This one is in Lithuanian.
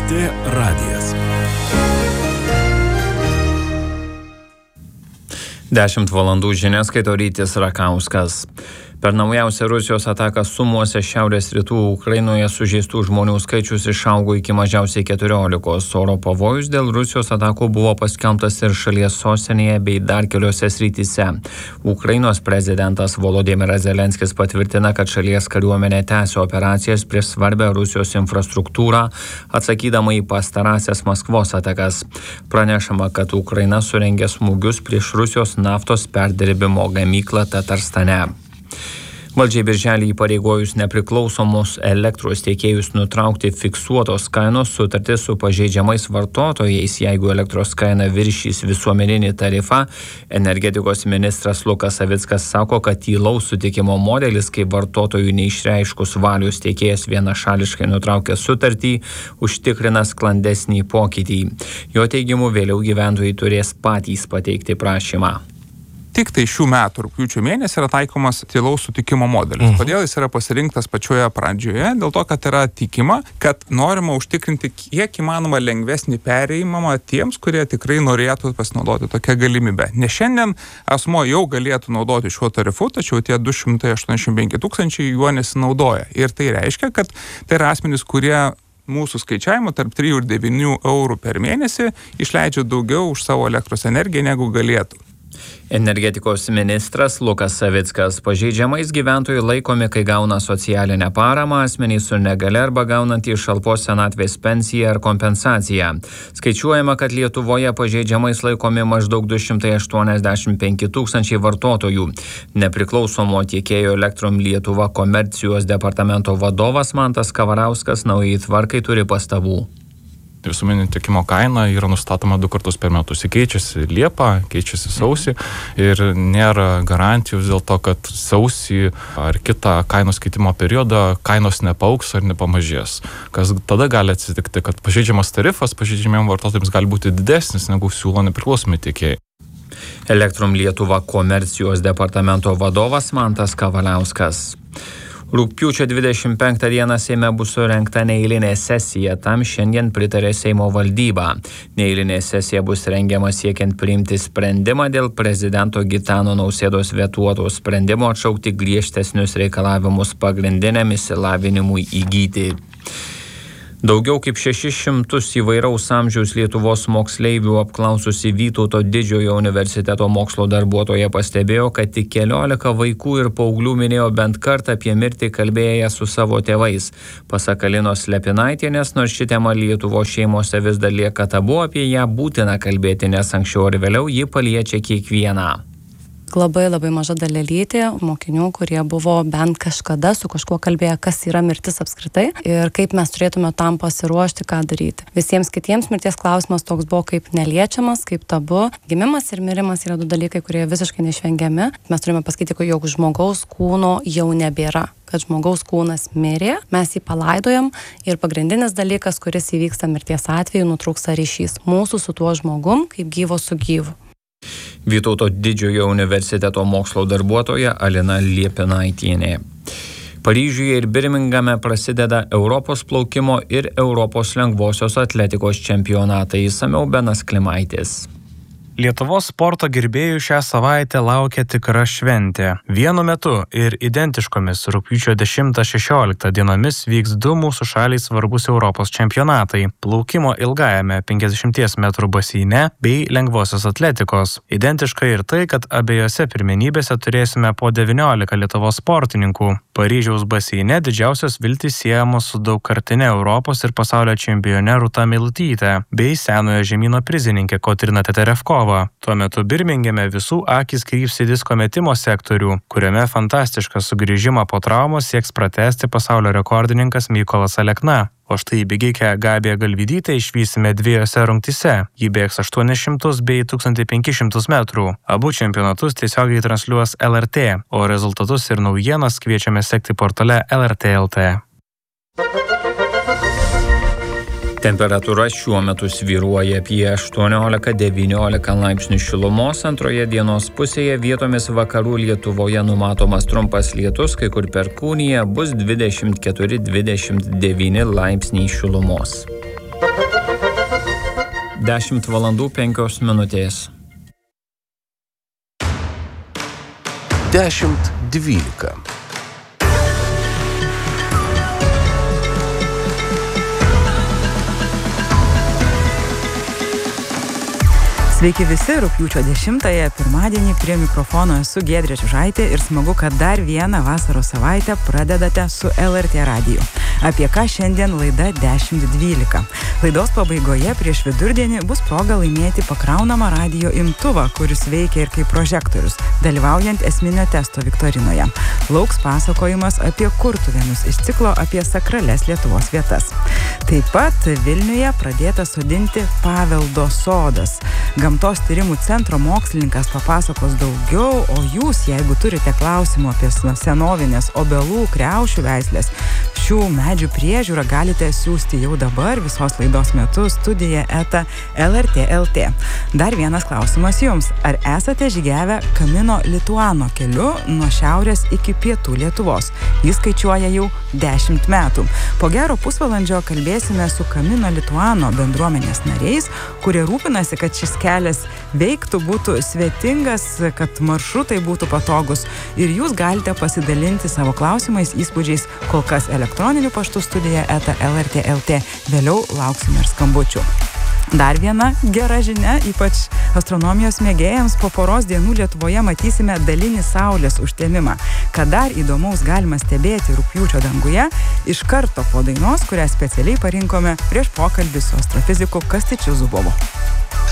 LRT radijas. 10 valandų žinias skaito Rytis Rakauskas. Per naujausią Rusijos ataką Sumuose šiaurės rytų Ukrainoje sužeistų žmonių skaičius išaugo iki mažiausiai 14. Oro pavojus dėl Rusijos atakų buvo paskelbtas ir šalies sostinėje bei dar keliose srityse. Ukrainos prezidentas Volodymyras Zelenskis patvirtina, kad šalies kariuomenė tęsia operacijas prieš svarbią Rusijos infrastruktūrą, atsakydama į pastarąsias Maskvos atakas. Pranešama, kad Ukraina surengė smūgius prieš Rusijos naftos perdirbimo gamyklą Tatarstane. Valdžiai birželį įpareigojus nepriklausomus elektros tiekėjus nutraukti fiksuotos kainos sutartį su pažeidžiamais vartotojais, jeigu elektros kaina viršys visuomeninį tarifą. Energetikos ministras Lukas Savickas sako, kad tylaus sutikimo modelis, kai vartotojų neišreiškus valios tiekėjas vienašališkai nutraukia sutartį, užtikrina sklandesnį pokytį. Jo teigimu, vėliau gyventojai turės patys pateikti prašymą. Tik tai šių metų rugpjūčio mėnesį yra taikomas tylaus sutikimo modelis. Kodėl jis yra pasirinktas pačioje pradžioje? Dėl to, kad yra tikima, kad norima užtikrinti kiek įmanoma lengvesnį perėjimą tiems, kurie tikrai norėtų pasinaudoti tokią galimybę. Nes šiandien asmo jau galėtų naudoti šiuo tarifu, tačiau tie 285 000 juo nesinaudoja. Ir tai reiškia, kad tai yra asmenys, kurie mūsų skaičiavimo tarp 3 ir 9 eurų per mėnesį išleidžia daugiau už savo elektros energiją, negu galėtų. Energetikos ministras Lukas Savickas: pažeidžiamais gyventojai laikomi, kai gauna socialinę paramą, asmenys su negalia arba gaunantys šalpos senatvės pensiją ar kompensaciją. Skaičiuojama, kad Lietuvoje pažeidžiamais laikomi maždaug 285 000 vartotojų. Nepriklausomo tiekėjo Elektrum Lietuva komercijos departamento vadovas Mantas Kavarauskas naujai tvarkai turi pastabų. Visuomeninio tiekimo kaina yra nustatoma 2 kartus per metus. Keičiasi Liepą, keičiasi sausį ir nėra garantijų dėl to, kad sausį ar kitą kainos keitimo periodą kainos nepaaugs ar nepamažės. Kas tada gali atsitikti, kad pažeidžiamas tarifas pažeidžiamiem vartotojams gali būti didesnis, negu siūlo nepriklausomi tiekėjai. Elektrum Lietuva komercijos departamento vadovas Mantas Kavaliauskas. Rugpjūčio 25 dieną Seime bus surengta neeilinė sesija, tam šiandien pritarė Seimo valdyba. Neeilinė sesija bus rengiama siekiant priimti sprendimą dėl prezidento Gitano Nausėdos vetuoto sprendimo atšaukti griežtesnius reikalavimus pagrindiniam išsilavinimui įgyti. Daugiau kaip 600 įvairaus amžiaus Lietuvos moksleivių apklaususi Vytauto Didžiojo universiteto mokslo darbuotoja pastebėjo, kad tik 14 vaikų ir paauglių minėjo bent kartą apie mirtį kalbėję su savo tėvais. Pasak Alinos Lepinaitienės, nors ši tema Lietuvos šeimose vis dar lieka tabu, apie ją būtina kalbėti, nes anksčiau ar vėliau ji paliečia kiekvieną. Labai maža dalelytė mokinių, kurie buvo bent kažkada su kažkuo kalbėję, kas yra mirtis apskritai ir kaip mes turėtume tam pasiruošti, ką daryti. Visiems kitiems mirties klausimas toks buvo kaip neliečiamas, kaip tabu. Gimimas ir mirimas yra 2 dalykai, kurie visiškai neišvengiami. Mes turime pasakyti, jog žmogaus kūno jau nebėra, kad žmogaus kūnas mirė, mes jį palaidojam ir pagrindinis dalykas, kuris įvyksta mirties atveju, nutrūksta ryšys mūsų su tuo žmogum, kaip gyvo su gyvu. Vytauto Didžiojo universiteto mokslo darbuotoja Alina Liepinaitienė. Paryžiuje ir Birmingame prasideda Europos plaukimo ir Europos lengvosios atletikos čempionatai. Išsamiau Benas Klimaitis. Lietuvos sporto gerbėjų šią savaitę laukia tikra šventė. Vienu metu ir identiškomis rugpjūčio 10-16 dienomis vyks 2 mūsų šaliai svarbus Europos čempionatai – plaukimo ilgajame 50 metrų baseine bei lengvosios atletikos. Identiška ir tai, kad abiejose pirmenybėse turėsime po 19 Lietuvos sportininkų. Paryžiaus baseine didžiausios viltys siejamos su daugkartine Europos ir pasaulio čempione Rūta Meilutyte bei senojo žemyno prizininkė Kotryna Teterevkova. Tuo metu Birmingeme visų akys kryps į disko metimo sektorių, kuriame fantastišką sugrįžimą po traumos sieks pratęsti pasaulio rekordininkas Mykolas Alekna. O štai bėgikę Gabiją Galvydytę išvysime 2 rungtyse. Ji bėgs 800 bei 1500 metrų. Abu čempionatus tiesiogiai transliuos LRT, o rezultatus ir naujienas kviečiame sekti portale LRT LT. Temperatūra šiuo metu svyruoja apie 18-19 laipsnių šilumos, antroje dienos pusėje vietomis vakarų Lietuvoje numatomas trumpas lietus, kai kur perkūnija, bus 24-29 laipsniai šilumos. 10:05. 10:12. Sveiki visi, rugpjūčio 10-ąją pirmadienį prie mikrofono esu Giedrė Čiužaitė ir smagu, kad dar vieną vasaros savaitę pradedate su LRT radiju. Apie ką šiandien laida 10:12. Laidos pabaigoje prieš vidurdienį bus proga laimėti pakraunamą radijo imtuvą, kuris veikia ir kaip prožektorius, dalyvaujant esminio testo viktorinoje. Lauks pasakojimas apie kurtuvėnus iš ciklo apie sakrales Lietuvos vietas. Taip pat Vilniuje pradėtas sodinti paveldo sodas. Gamtos tyrimų centro mokslininkas papasakos daugiau, o jūs, jeigu turite klausimų apie senovinės obelų, kriaušių veislės, šių medžių priežiūrą galite siųsti jau dabar visos laidos metu studija@lrt.lt. Dar vienas klausimas jums. Ar esate žygiavę Camino Lituano keliu nuo šiaurės iki pietų Lietuvos? Jis skaičiuoja jau 10 metų. Po gero pusvalandžio kalbėsime su Camino Lituano bendruomenės nariais, kurie rūpinasi, kad šis kelias veiktų, būtų svetingas, kad maršrutai būtų patogus. Ir jūs galite pasidalinti savo klausimais, įspūdžiais, kol kas elektroniniu paštu studija@lrt.lt. Vėliau lauksime ir skambučių. Dar viena gera žinia, ypač astronomijos mėgėjams, po poros dienų Lietuvoje matysime dalinį saulės užtemimą. Ką dar įdomaus galima stebėti rugpjūčio danguje, iš karto po dainos, kurią specialiai parinkome prieš pokalbį su astrofiziku Kastyčiu Zubovu.